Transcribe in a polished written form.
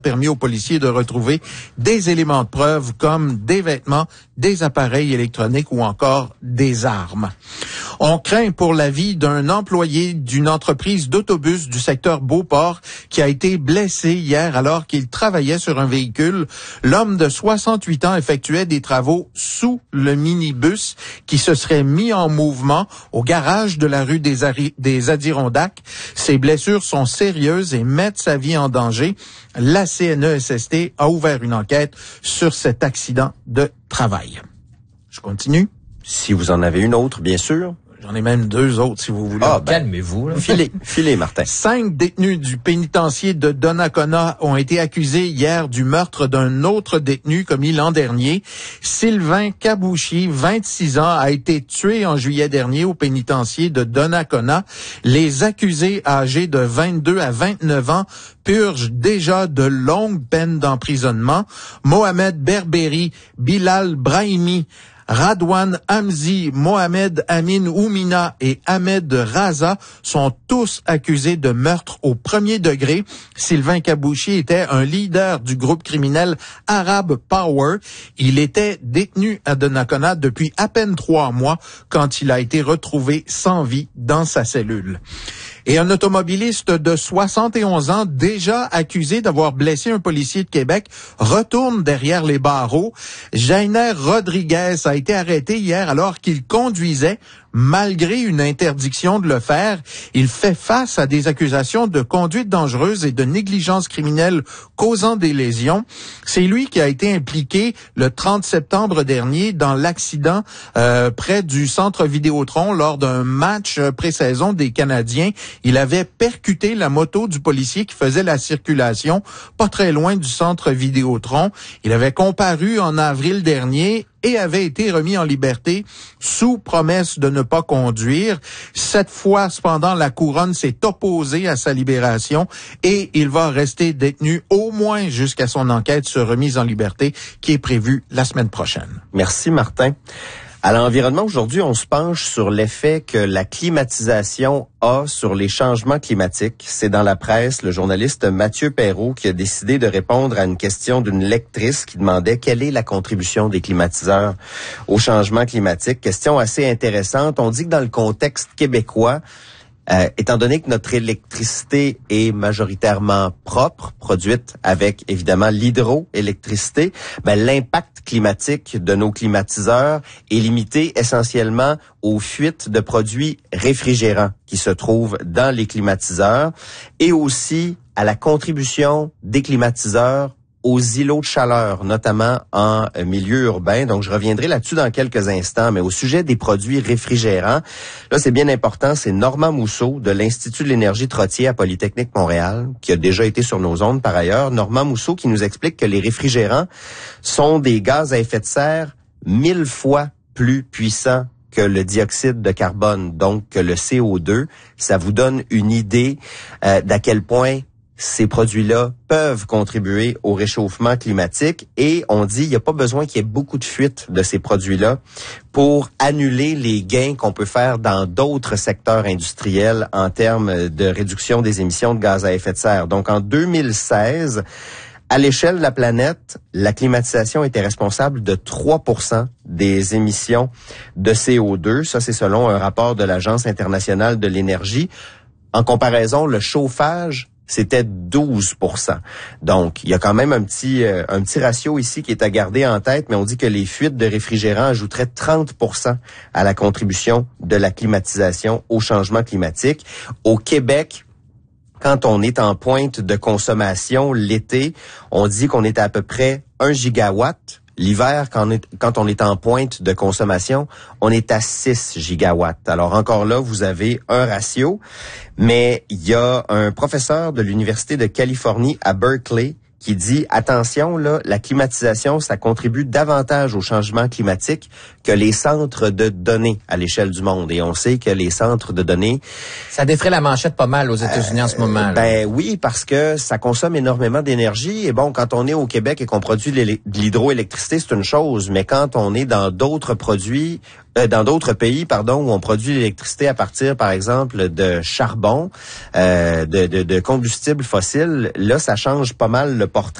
permis aux policiers de retrouver des éléments de preuve comme des vêtements, des appareils électroniques ou encore des armes. On craint pour la vie d'un employé d'une entreprise d'autobus du secteur Beauport qui a été blessé hier alors qu'il travaillait sur un véhicule. L'homme de 68 ans effectuait des travaux sous le minibus qui se serait mis en mouvement au garage de la rue des Adirondacks. Ses blessures sont sérieuses et mettent sa vie en danger. La CNESST a ouvert une enquête sur cet accident de travail. Je continue. Si vous en avez une autre, bien sûr. J'en ai même deux autres, si vous voulez. Calmez-vous. Là. Filez, Martin. 5 détenus du pénitencier de Donnacona ont été accusés hier du meurtre d'un autre détenu commis l'an dernier. Sylvain Cabouchi, 26 ans, a été tué en juillet dernier au pénitencier de Donnacona. Les accusés âgés de 22 à 29 ans purgent déjà de longues peines d'emprisonnement. Mohamed Berberi, Bilal Brahimi, Radwan Hamzi, Mohamed Amin Oumina et Ahmed Raza sont tous accusés de meurtre au premier degré. Sylvain Cabouchi était un leader du groupe criminel Arab Power. Il était détenu à Donnacona depuis à peine 3 mois quand il a été retrouvé sans vie dans sa cellule. Et un automobiliste de 71 ans, déjà accusé d'avoir blessé un policier de Québec, retourne derrière les barreaux. Jainer Rodriguez a été arrêté hier alors qu'il conduisait malgré une interdiction de le faire. Il fait face à des accusations de conduite dangereuse et de négligence criminelle causant des lésions. C'est lui qui a été impliqué le 30 septembre dernier dans l'accident près du centre Vidéotron lors d'un match pré-saison des Canadiens. Il avait percuté la moto du policier qui faisait la circulation pas très loin du centre Vidéotron. Il avait comparu en avril dernier et avait été remis en liberté sous promesse de ne pas conduire. Cette fois, cependant, la couronne s'est opposée à sa libération et il va rester détenu au moins jusqu'à son enquête sur remise en liberté qui est prévue la semaine prochaine. Merci, Martin. À l'environnement, aujourd'hui, on se penche sur l'effet que la climatisation a sur les changements climatiques. C'est dans la presse le journaliste Mathieu Perrault qui a décidé de répondre à une question d'une lectrice qui demandait quelle est la contribution des climatiseurs au changement climatique. Question assez intéressante. On dit que dans le contexte québécois, étant donné que notre électricité est majoritairement propre, produite avec évidemment l'hydroélectricité, l'impact climatique de nos climatiseurs est limité essentiellement aux fuites de produits réfrigérants qui se trouvent dans les climatiseurs et aussi à la contribution des climatiseurs aux îlots de chaleur, notamment en milieu urbain. Donc, je reviendrai là-dessus dans quelques instants. Mais au sujet des produits réfrigérants, là, c'est bien important. C'est Normand Mousseau de l'Institut de l'énergie Trottier à Polytechnique Montréal, qui a déjà été sur nos ondes par ailleurs. Normand Mousseau qui nous explique que les réfrigérants sont des gaz à effet de serre 1000 fois plus puissants que le dioxyde de carbone, donc que le CO2. Ça vous donne une idée d'à quel point ces produits-là peuvent contribuer au réchauffement climatique et on dit qu'il n'y a pas besoin qu'il y ait beaucoup de fuites de ces produits-là pour annuler les gains qu'on peut faire dans d'autres secteurs industriels en termes de réduction des émissions de gaz à effet de serre. Donc en 2016, à l'échelle de la planète, la climatisation était responsable de 3% des émissions de CO2. Ça, c'est selon un rapport de l'Agence internationale de l'énergie. En comparaison, le chauffage, c'était 12%. Donc, il y a quand même un petit ratio ici qui est à garder en tête, mais on dit que les fuites de réfrigérants ajouteraient 30% à la contribution de la climatisation au changement climatique. Au Québec, quand on est en pointe de consommation l'été, on dit qu'on est à peu près 1 gigawatt. L'hiver, quand on est en pointe de consommation, on est à 6 gigawatts. Alors encore là, vous avez un ratio, mais il y a un professeur de l'Université de Californie à Berkeley qui dit, attention, là, la climatisation, ça contribue davantage au changement climatique que les centres de données à l'échelle du monde. Et on sait que les centres de données... Ça défrait la manchette pas mal aux États-Unis en ce moment. Ben oui, parce que ça consomme énormément d'énergie. Et bon, quand on est au Québec et qu'on produit de l'hydroélectricité, c'est une chose. Mais quand on est dans d'autres produits... dans d'autres pays, où on produit l'électricité à partir, par exemple, de charbon, de combustibles fossiles, là, ça change pas mal le portrait